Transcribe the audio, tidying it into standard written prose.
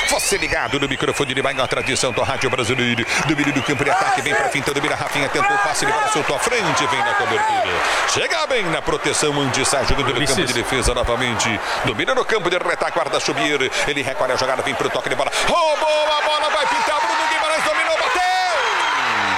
Você ligado no microfone de maior tradição do rádio brasileiro. Domínio do campo de ataque, vem pra finta, domina Rafinha, tentou o passe, ele soltou à frente, vem na cobertura. Chega bem na proteção, onde sai jogando no campo de defesa novamente. Domina no campo de retaguarda, subir. Ele recolhe a jogada, vem pro toque de bola. Roubou a bola, vai pintar, Bruno Guimarães dominou, bateu!